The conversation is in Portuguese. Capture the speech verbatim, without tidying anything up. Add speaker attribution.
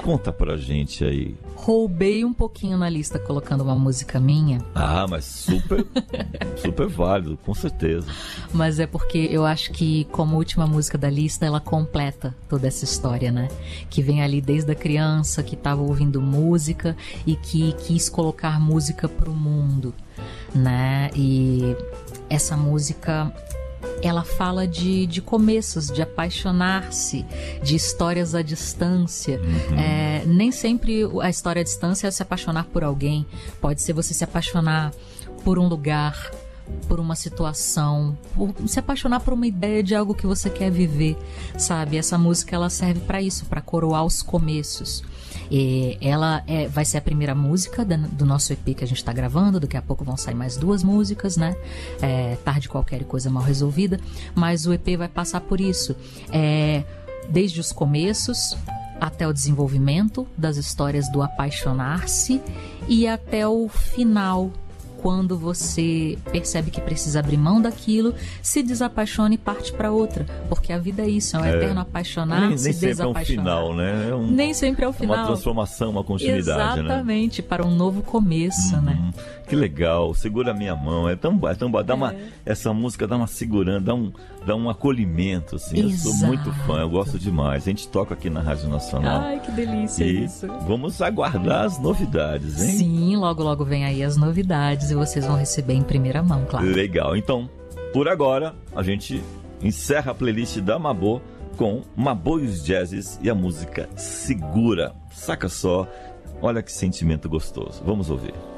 Speaker 1: Conta pra gente aí.
Speaker 2: Roubei um pouquinho na lista colocando uma música minha.
Speaker 1: Ah, mas super, super válido, com certeza.
Speaker 2: Mas é porque eu acho que, como última música da lista, ela completa toda essa história, né? Que vem ali desde a criança, que estava ouvindo música e que quis colocar música pro mundo, né? E essa música, ela fala de, de começos, de apaixonar-se, de histórias à distância. Uhum. É, nem sempre a história à distância é se apaixonar por alguém. Pode ser você se apaixonar por um lugar, por uma situação, por se apaixonar por uma ideia de algo que você quer viver, sabe? Essa música, ela serve para isso, para coroar os começos. E ela é, vai ser a primeira música da, do nosso E P que a gente está gravando. Daqui a pouco vão sair mais duas músicas, né? É, Tarde Qualquer e Coisa Mal Resolvida. Mas o E P vai passar por isso. É, desde os começos até o desenvolvimento das histórias do apaixonar-se e até o final, quando você percebe que precisa abrir mão daquilo, se desapaixona e parte para outra. Porque a vida é isso, é um é, eterno apaixonar,
Speaker 1: nem,
Speaker 2: se
Speaker 1: nem sempre
Speaker 2: desapaixonar.
Speaker 1: É um final, né? É um,
Speaker 2: nem sempre é o final.
Speaker 1: É uma transformação, uma continuidade,
Speaker 2: exatamente, né? Para um novo começo, uhum. né?
Speaker 1: Que legal, segura a minha mão, é tão, é tão bom, dá é. uma, essa música dá uma segurando, dá um, dá um acolhimento, assim. Exato. Eu sou muito fã, eu gosto demais. A gente toca aqui na Rádio Nacional.
Speaker 2: Ai, que delícia
Speaker 1: e
Speaker 2: isso.
Speaker 1: Vamos aguardar as novidades, hein?
Speaker 2: Sim, logo logo vem aí as novidades e vocês vão receber em primeira mão, claro.
Speaker 1: Legal, então, por agora, a gente encerra a playlist da Mabô com Mabô e os Jazzes e a música Segura. Saca só, olha que sentimento gostoso. Vamos ouvir.